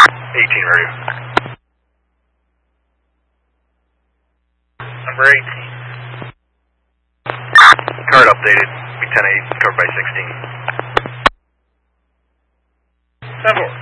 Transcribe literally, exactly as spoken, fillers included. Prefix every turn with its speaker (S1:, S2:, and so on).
S1: eighteen radio.
S2: Number eighteen.
S1: Card updated. We ten eight, covered by sixteen.
S2: ten four.